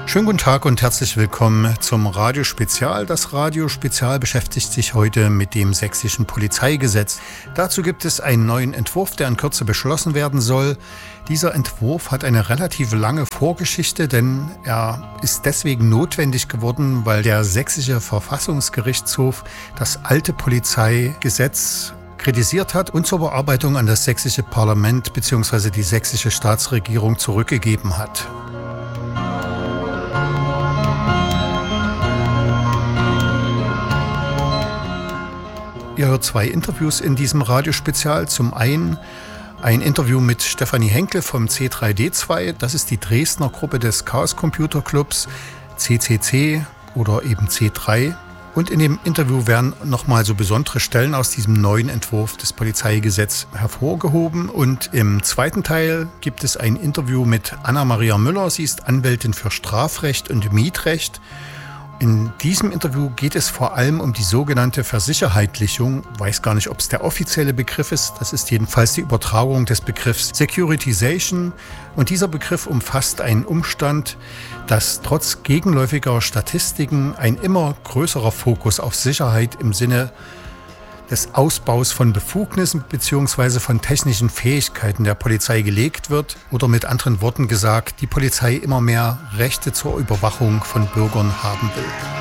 Schönen guten Tag und herzlich willkommen zum Radiospezial. Das Radiospezial beschäftigt sich heute mit dem sächsischen Polizeigesetz. Dazu gibt es einen neuen Entwurf, der in Kürze beschlossen werden soll. Dieser Entwurf hat eine relativ lange Vorgeschichte, denn er ist deswegen notwendig geworden, weil der sächsische Verfassungsgerichtshof das alte Polizeigesetz kritisiert hat und zur Bearbeitung an das sächsische Parlament bzw. die sächsische Staatsregierung zurückgegeben hat. Ihr hört zwei Interviews in diesem Radiospezial. Zum einen ein Interview mit Stefanie Henkel vom C3D2. Das ist die Dresdner Gruppe des Chaos Computer Clubs, CCC oder eben C3. Und in dem Interview werden nochmal so besondere Stellen aus diesem neuen Entwurf des Polizeigesetzes hervorgehoben. Und im zweiten Teil gibt es ein Interview mit Anna-Maria Müller. Sie ist Anwältin für Strafrecht und Mietrecht. In diesem Interview geht es vor allem um die sogenannte Versicherheitlichung. Ich weiß gar nicht, ob es der offizielle Begriff ist. Das ist jedenfalls die Übertragung des Begriffs Securitization. Und dieser Begriff umfasst einen Umstand, dass trotz gegenläufiger Statistiken ein immer größerer Fokus auf Sicherheit im Sinne des Ausbaus von Befugnissen bzw. von technischen Fähigkeiten der Polizei gelegt wird oder mit anderen Worten gesagt, die Polizei immer mehr Rechte zur Überwachung von Bürgern haben will.